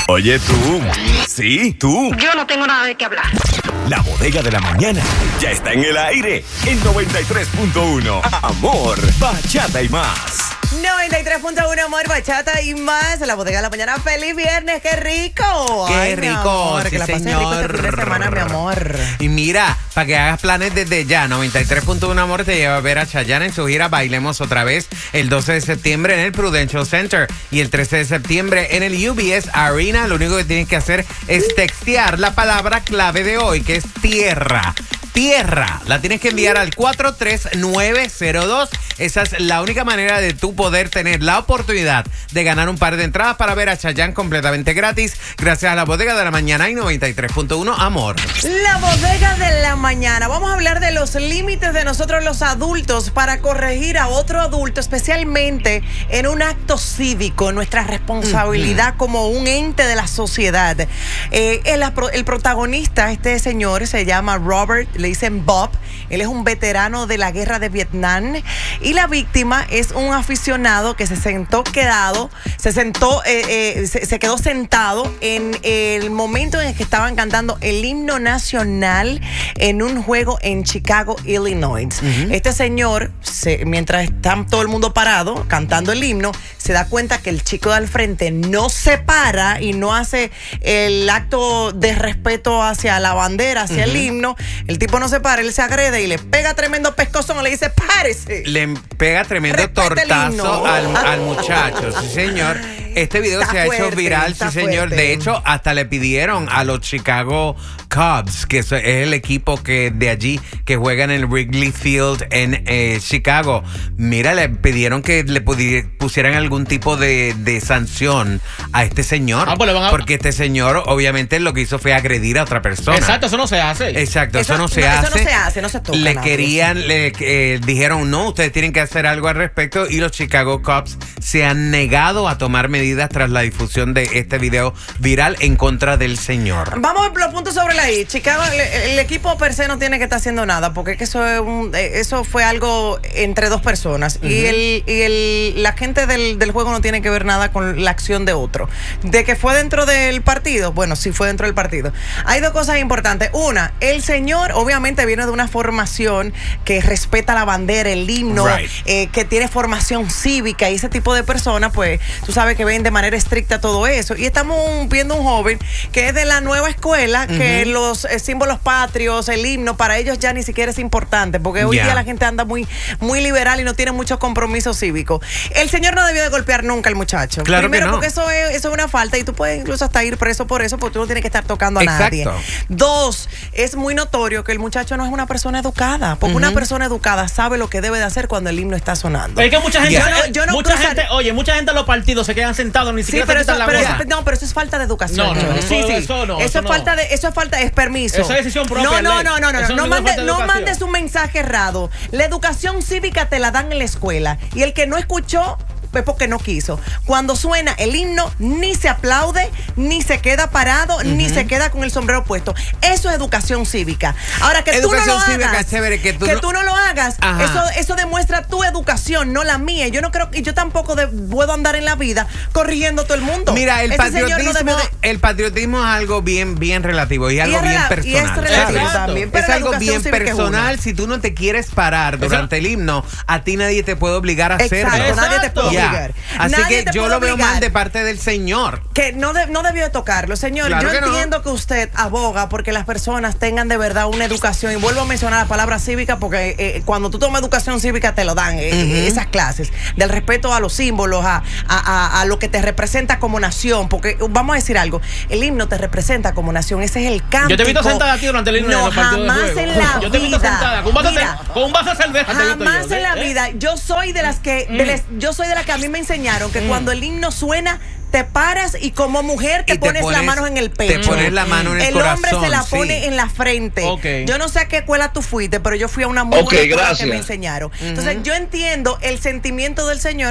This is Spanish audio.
Oye tú, sí, tú. Yo no tengo nada de qué hablar. La Bodega de la Mañana ya está en el aire en 93.1. Amor, bachata y más. 93.1 Amor, bachata y más. La Bodega de la Mañana. ¡Feliz viernes! ¡Qué rico! ¡Qué Ay, rico! Amor, Sí, que la pases rico este fin de semana, mi amor. Y mira, para que hagas planes desde ya, 93.1 Amor te lleva a ver a Chayanne en su gira Bailemos Otra Vez el 12 de septiembre en el Prudential Center y el 13 de septiembre en el UBS Arena. Lo único que tienes que hacer es textear la palabra clave de hoy, que es tierra. Tierra, la tienes que enviar al 43902. Esa es la única manera de tú poder tener la oportunidad de ganar un par de entradas para ver a Chayanne completamente gratis, gracias a la Bodega de la Mañana y 93.1 Amor. La Bodega de la Mañana. Vamos a hablar de los límites de nosotros los adultos para corregir a otro adulto, especialmente en un acto cívico, nuestra responsabilidad como un ente de la sociedad. El protagonista, este señor, se llama Robert, le dicen Bob. Él es un veterano de la guerra de Vietnam y la víctima es un aficionado que se quedó sentado en el momento en el que estaban cantando el himno nacional en un juego en Chicago, Illinois. Este señor, mientras está todo el mundo parado cantando el himno, se da cuenta que el chico de al frente no se para y no hace el acto de respeto hacia la bandera, hacia el himno. El tipo no se para, él se agrede y le pega tremendo pescozón, le dice, párese. Le pega tremendo Respete tortazo al muchacho, sí señor. Este video se ha hecho viral, sí señor. De hecho, hasta le pidieron a los Chicago Cubs, que es el equipo que de allí que juega en el Wrigley Field en Chicago. Mira, le pidieron que le pusieran algún tipo de sanción a este señor. Porque este señor obviamente lo que hizo fue agredir a otra persona. Exacto, eso no se hace. Exacto, eso no se hace. No se toca. Dijeron, no, ustedes tienen que hacer algo al respecto, y los Chicago Cubs se han negado a tomar medidas tras la difusión de este video viral en contra del señor. Vamos a ver los puntos sobre la I. Chicago, el equipo per se no tiene que estar haciendo nada, porque eso fue algo entre dos personas. Y la gente del juego no tiene que ver nada con la acción de otro. De que fue dentro del partido, bueno, sí fue dentro del partido. Hay dos cosas importantes. Una, el señor obviamente viene de una formación que respeta la bandera, el himno, que tiene formación cívica, y ese tipo de personas, pues, tú sabes que ven de manera estricta todo eso. Y estamos viendo un joven que es de la nueva escuela, que los símbolos patrios, el himno, para ellos ya ni siquiera es importante, porque hoy día la gente anda muy, muy liberal y no tiene mucho compromiso cívico. El señor no debió de golpear nunca al muchacho. Claro. Primero, que no. porque eso es una falta, y tú puedes incluso hasta ir preso por eso, porque tú no tienes que estar tocando a nadie. Dos, es muy notorio que el muchacho no es una persona educada, porque una persona educada sabe lo que debe de hacer cuando el himno está sonando. Es que mucha gente, mucha gente en los partidos se quedan sentados, ni siquiera se quitan la gorra. Pero eso es falta de educación. Eso es falta, es permiso. Eso es decisión propia. No mandes un mensaje errado. La educación cívica te la dan en la escuela, y el que no escuchó es porque no quiso. Cuando suena el himno, ni se aplaude, ni se queda parado, ni se queda con el sombrero puesto. Eso es educación cívica. Ahora, que tú no lo hagas, tú no lo hagas, eso demuestra tu educación, no la mía. Yo no creo, y yo tampoco puedo andar en la vida corrigiendo a todo el mundo. Mira, el patriotismo es algo bien relativo y algo bien personal. Y es relativo también. Es algo bien personal. Si tú no te quieres parar durante el himno, a ti nadie te puede obligar a hacerlo. Nadie te puede obligar. Así que yo lo veo mal de parte del señor. Que no debió de tocarlo. Señor, yo entiendo que usted aboga porque las personas tengan de verdad una educación. Y vuelvo a mencionar la palabra cívica, porque cuando tú tomas educación cívica te lo dan, esas clases del respeto a los símbolos, a lo que te representa como nación. Porque vamos a decir algo, el himno te representa como nación. Ese es el cántico. Yo te he visto sentada aquí durante el himno. No, jamás en la vida. Yo te he visto sentada con un vaso de cerveza. Jamás en la vida. Yo soy de las que a mí me enseñaron que cuando el himno suena, te paras y como mujer te pones las manos en el pecho. Te pones la mano en el corazón. El hombre se la pone en la frente. Yo no sé a qué escuela tú fuiste, pero yo fui a una muy buena escuela que me enseñaron. Entonces yo entiendo el sentimiento del señor.